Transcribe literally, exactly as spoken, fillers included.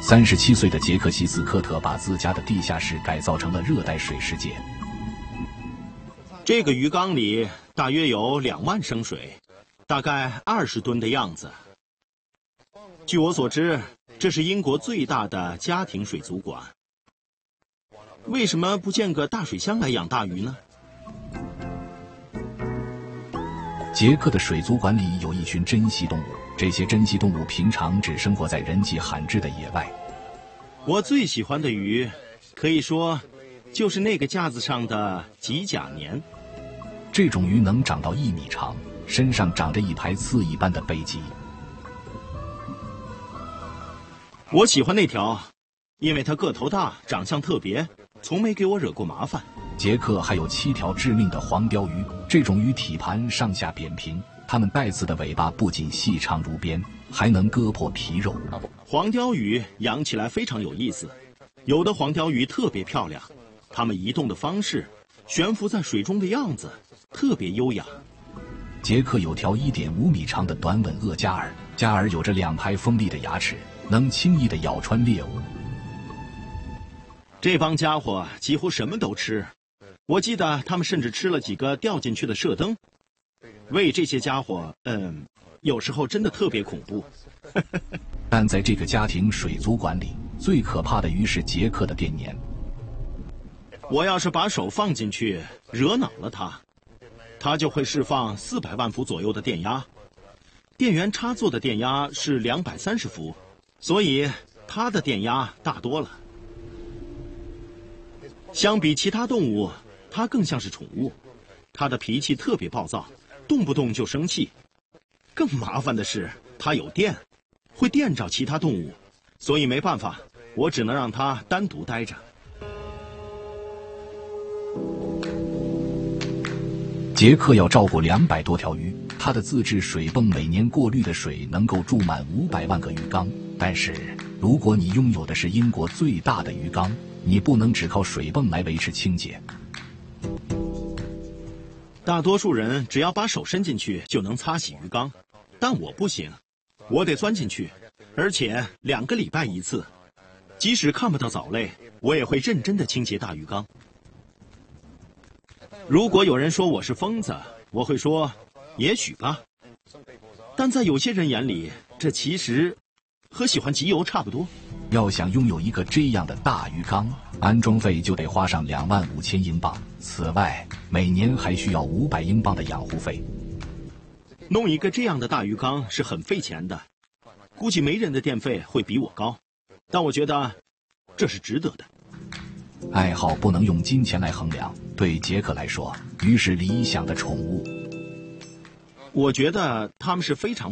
三十七岁的杰克西斯科特把自家的地下室改造成了热带水世界。 这个鱼缸里大约有两万升水，大概二十吨的样子。据我所知，这是英国最大的家庭水族馆。为什么不建个大水箱来养大鱼呢？ 杰克的水族馆里有一群珍稀动物，这些珍稀动物平常只生活在人迹罕至的野外。 我最喜欢的鱼，可以说就是那个架子上的吉甲鲶。 这种鱼能长到一米长，身上长着一排刺一般的背鳍。 我喜欢那条，因为它个头大，长相特别，从没给我惹过麻烦。 杰克还有七条致命的黄鲷鱼，这种鱼体盘上下扁平，它们带刺的尾巴不仅细长如鞭，还能割破皮肉。 黄鲷鱼养起来非常有意思，有的黄鲷鱼特别漂亮，它们移动的方式，悬浮在水中的样子，特别优雅。 杰克有条一点五米长的短吻鳄加尔，加尔有着两排锋利的牙齿，能轻易地咬穿猎物。 这帮家伙几乎什么都吃，我记得他们甚至吃了几个掉进去的射灯。喂这些家伙，嗯，有时候真的特别恐怖。 但在这个家庭水族馆里，最可怕的鱼是杰克的电鲶。 我要是把手放进去，惹恼了它，它就会释放四百万伏左右的电压。电源插座的电压是两百三十伏，所以它的电压大多了。相比其他动物，它更像是宠物。它的脾气特别暴躁，动不动就生气。更麻烦的是，它有电，会电着其他动物，所以没办法，我只能让它单独待着。 杰克要照顾两百多条鱼，他的自制水泵每年过滤的水能够注满五百万个鱼缸。但是，如果你拥有的是英国最大的鱼缸，你不能只靠水泵来维持清洁。 大多数人只要把手伸进去就能擦洗鱼缸，但我不行，我得钻进去，而且两个礼拜一次。即使看不到藻类，我也会认真地清洁大鱼缸。如果有人说我是疯子，我会说，也许吧。但在有些人眼里，这其实和喜欢集邮差不多。 要想拥有一个这样的大鱼缸，安装费就得花上两万五千英镑。此外，每年还需要五百英镑的养护费。 弄一个这样的大鱼缸是很费钱的，估计没人的电费会比我高，但我觉得这是值得的。 爱好不能用金钱来衡量，对杰克来说，鱼是理想的宠物。 我觉得他们是非常